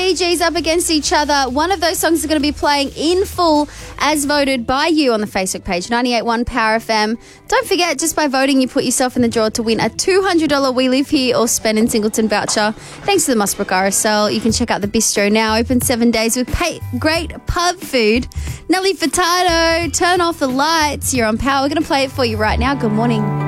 Bee Gees up against each other. One of those songs is going to be playing in full as voted by you on the Facebook page, 98.1 Power FM. Don't forget, just by voting, you put yourself in the draw to win a $200 We Live Here or Spend in Singleton voucher. Thanks to the Mossbrook RSL. You can check out the bistro now, open 7 days with great pub food. Nelly Furtado, Turn Off the Lights. You're on Power. We're going to play it for you right now. Good morning.